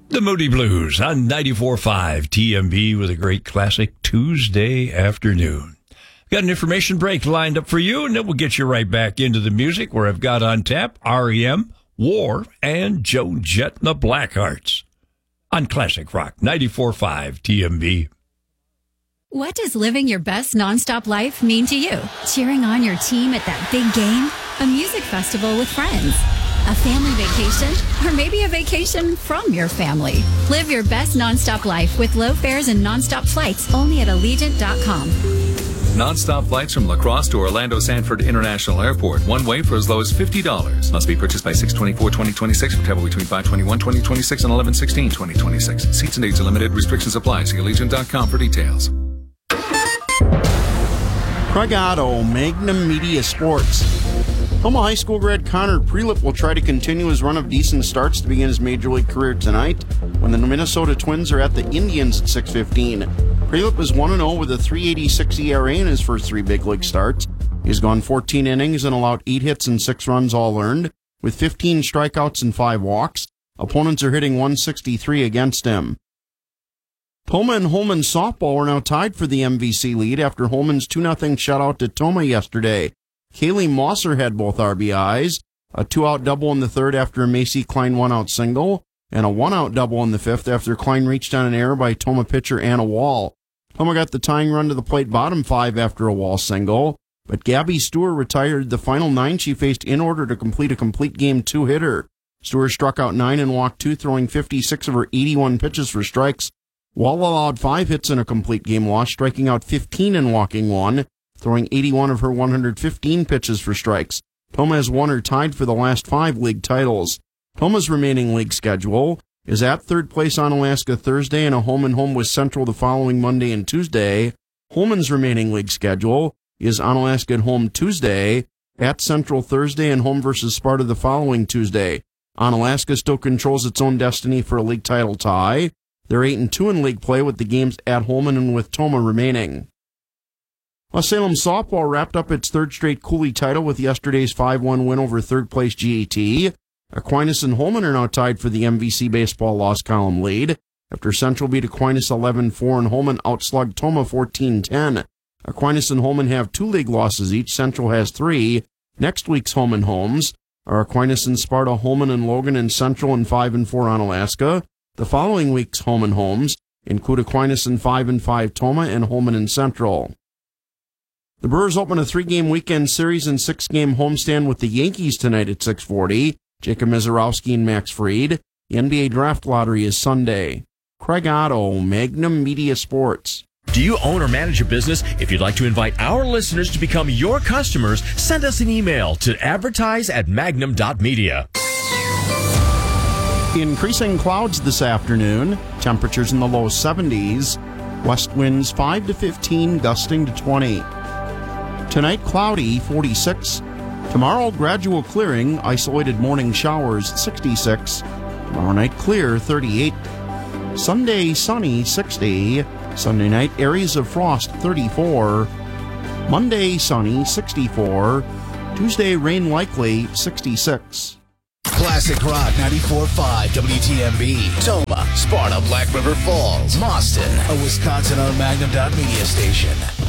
The Moody Blues on 94.5 TMB with a great classic Tuesday afternoon. Got an information break lined up for you, and then we'll get you right back into the music where I've got on tap R.E.M., War, and Joan Jett and the Blackhearts on Classic Rock 94.5 TMB. What does living your best nonstop life mean to you? Cheering on your team at that big game? A music festival with friends? A family vacation? Or maybe a vacation from your family? Live your best nonstop life with low fares and nonstop flights only at Allegiant.com. Non-stop flights from La Crosse to Orlando Sanford International Airport. One way for as low as $50. Must be purchased by 6/24/2026 for travel between 5/21/2026 and 11/16/2026. Seats and dates are limited. Restrictions apply. See Allegiant.com for details. Craig Otto, Magnum Media Sports. Toma High School grad Connor Prelip will try to continue his run of decent starts to begin his Major League career tonight when the Minnesota Twins are at the Indians at 6:15. Prelip is 1-0 with a .386 ERA in his first three big league starts. He's gone 14 innings and allowed 8 hits and 6 runs all earned, with 15 strikeouts and 5 walks. Opponents are hitting .163 against him. Toma and Holman softball are now tied for the MVC lead after Holman's 2-0 shutout to Toma yesterday. Kaylee Mosser had both RBIs, a 2-out double in the third after a Macy Klein 1-out single, and a 1-out double in the fifth after Klein reached on an error by Toma pitcher Anna Wall. Toma got the tying run to the plate bottom 5 after a Wall single, but Gabby Stewart retired the final 9 she faced in order to complete a complete game 2-hitter. Stewart struck out 9 and walked 2, throwing 56 of her 81 pitches for strikes. Wall allowed 5 hits in a complete game loss, striking out 15 and walking 1, throwing 81 of her 115 pitches for strikes. Toma has won or tied for the last 5 league titles. Toma's remaining league schedule is at third place on Alaska Thursday and a home-and-home with Central the following Monday and Tuesday. Holman's remaining league schedule is on Alaska at home Tuesday, at Central Thursday, and home versus Sparta the following Tuesday. On Alaska still controls its own destiny for a league title tie. They're 8-2 in league play with the games at Holman and with Toma remaining. Salem softball wrapped up its third straight Cooley title with yesterday's 5-1 win over third-place GAT. Aquinas and Holman are now tied for the MVC baseball loss column lead after Central beat Aquinas 11-4 and Holman outslugged Toma 14-10. Aquinas and Holman have 2 league losses each. Central has 3. Next week's home and homes are Aquinas and Sparta, Holman and Logan, and Central and 5-4 on Alaska. The following week's home and homes include Aquinas and 5-5 Toma and Holman and Central. The Brewers open a 3-game weekend series and 6-game homestand with the Yankees tonight at 6:40. Jacob Mizorowski and Max Fried. The NBA Draft Lottery is Sunday. Craig Otto, Magnum Media Sports. Do you own or manage a business? If you'd like to invite our listeners to become your customers, send us an email to advertise@magnum.media. Increasing clouds this afternoon. Temperatures in the low 70s. West winds 5 to 15, gusting to 20. Tonight, cloudy, 46. Tomorrow, gradual clearing, isolated morning showers, 66. Tomorrow night, clear, 38. Sunday, sunny, 60. Sunday night, areas of frost, 34. Monday, sunny, 64. Tuesday, rain likely, 66. Classic Rock 94.5 WTMB. Toma, Sparta, Black River Falls, Boston, a Wisconsin-owned Magnum.media station.